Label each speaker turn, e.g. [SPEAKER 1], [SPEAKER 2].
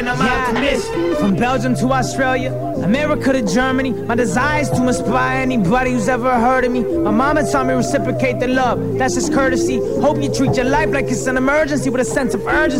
[SPEAKER 1] and I'm optimistic.
[SPEAKER 2] From Belgium to Australia, America to Germany, my desire is to inspire anybody who's ever heard of me. My mama taught me reciprocate the love, that's just courtesy. Hope you treat your life like it's an emergency with a sense of urgency.